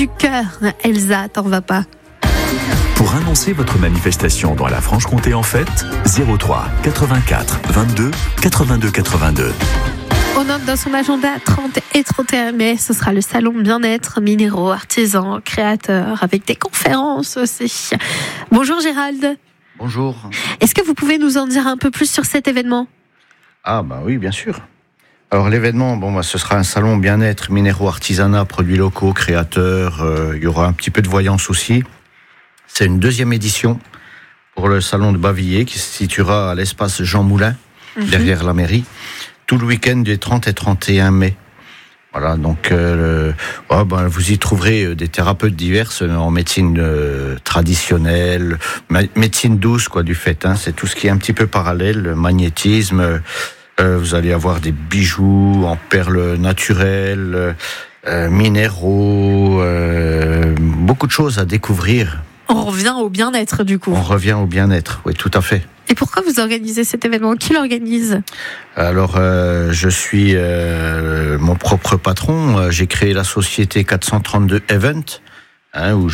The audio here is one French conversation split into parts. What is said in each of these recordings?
du cœur. Elsa, t'en vas pas. Pour annoncer votre manifestation dans la Franche-Comté en fête, 03 84 22 82 82. On note dans son agenda 30 et 31 mai, ce sera le salon bien-être, minéraux, artisans, créateurs, avec des conférences aussi. Bonjour Gérald. Bonjour. Est-ce que vous pouvez nous en dire un peu plus sur cet événement ? Ah bah oui, bien sûr. Alors l'événement, ce sera un salon bien-être, minéraux, artisanat, produits locaux, créateurs. Il y aura un petit peu de voyance aussi. C'est une 2e édition pour le salon de Bavilliers qui se situera à l'espace Jean Moulin, derrière la mairie, tout le week-end des 30 et 31 mai. Voilà, donc vous y trouverez des thérapeutes diverses en médecine traditionnelle, médecine douce du fait. C'est tout ce qui est un petit peu parallèle, magnétisme. Vous allez avoir des bijoux en perles naturelles, minéraux, beaucoup de choses à découvrir. On revient au bien-être du coup. On revient au bien-être, oui, tout à fait. Et pourquoi vous organisez cet événement ? Qui l'organise ? Alors, je suis mon propre patron. J'ai créé la société 432 Event, où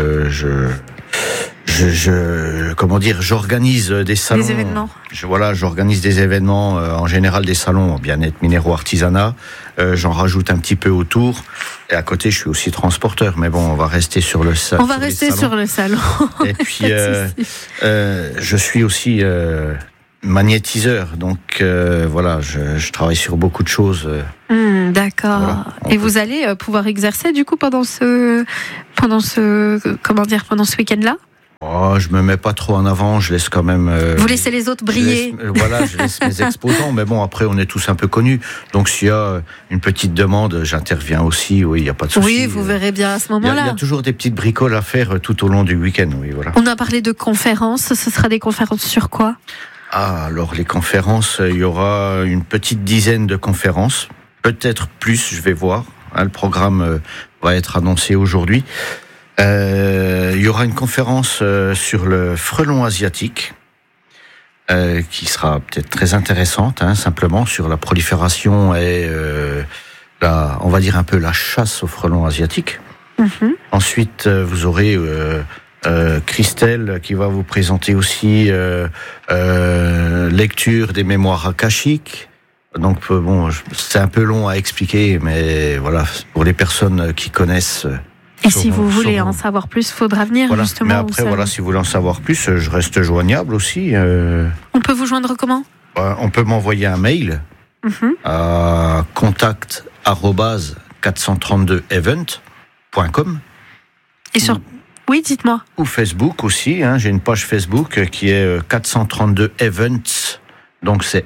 j'organise des salons. Des événements. J'organise des événements, en général des salons bien-être, minéraux, artisanat. J'en rajoute un petit peu autour. Et à côté, je suis aussi transporteur. Mais bon, on va rester sur le salon. On va rester sur le salon. Et puis, je suis aussi magnétiseur. Donc, je travaille sur beaucoup de choses. D'accord. Voilà, et vous allez pouvoir exercer du coup pendant ce week-end-là ? Je me mets pas trop en avant, je laisse quand même... Vous laissez les autres briller. Je laisse mes exposants, mais bon, après, on est tous un peu connus. Donc, s'il y a une petite demande, j'interviens aussi, oui, il n'y a pas de souci. Oui, vous verrez bien à ce moment-là. Il y a toujours des petites bricoles à faire tout au long du week-end, oui, voilà. On a parlé de conférences, ce sera des conférences sur quoi ? Alors, les conférences, il y aura une petite dizaine de conférences, peut-être plus, je vais voir. Le programme va être annoncé aujourd'hui. Il y aura une conférence sur le frelon asiatique qui sera peut-être très intéressante, simplement sur la prolifération et on va dire un peu la chasse au frelon asiatique. Ensuite, vous aurez Christelle qui va vous présenter aussi lecture des mémoires akashiques. Donc c'est un peu long à expliquer, mais voilà, pour les personnes qui connaissent. Et si vous voulez en savoir plus, il faudra venir justement. Mais après, si vous voulez en savoir plus, je reste joignable aussi. On peut vous joindre comment ? On peut m'envoyer un mail à contact@432event.com. Et sur... Oui, dites-moi. Ou Facebook aussi. J'ai une page Facebook qui est 432 Events. Donc c'est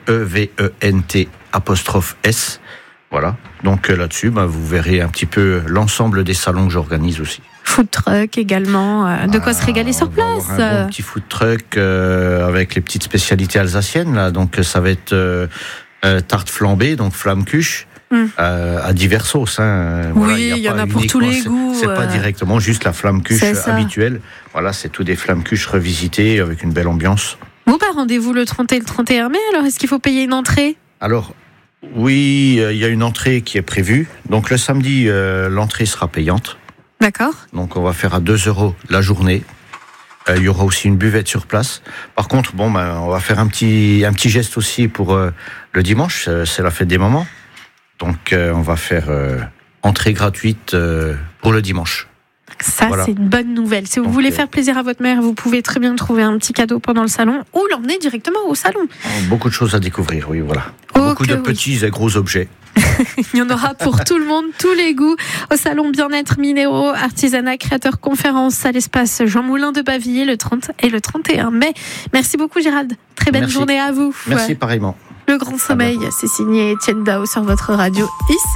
EVENT''S. Voilà. Donc là-dessus, vous verrez un petit peu l'ensemble des salons que j'organise aussi. Food truck également, de quoi se régaler sur place. On va avoir un bon petit food truck avec les petites spécialités alsaciennes là. Donc ça va être tarte flambée, donc flamme cuche, à diverses sauces. Il y en a pour tous les goûts. C'est pas directement juste la flamme cuche habituelle. Voilà, c'est tout des flammes cuches revisitées avec une belle ambiance. Bon, rendez-vous le 30 et le 31 mai. Alors, est-ce qu'il faut payer une entrée ? Alors. Oui, il y a une entrée qui est prévue. Donc le samedi, l'entrée sera payante. D'accord. Donc on va faire à 2 € la journée. Il y aura aussi une buvette sur place. Par contre, on va faire un petit geste aussi pour le dimanche. C'est la fête des mamans. Donc on va faire entrée gratuite pour le dimanche. Ça, c'est une bonne nouvelle. Si vous voulez faire plaisir à votre mère, vous pouvez très bien trouver un petit cadeau pendant le salon ou l'emmener directement au salon. Beaucoup de choses à découvrir, oui, voilà. Beaucoup de petits et gros objets. Il y en aura pour tout le monde, tous les goûts, au salon bien-être, minéraux, artisanat, créateurs, conférences à l'espace Jean Moulin de Bavilliers le 30 et le 31 mai. Merci beaucoup Gérald. Très belle journée à vous. Merci pareillement. Le Grand Sommeil, c'est signé Étienne Dao sur votre radio ici.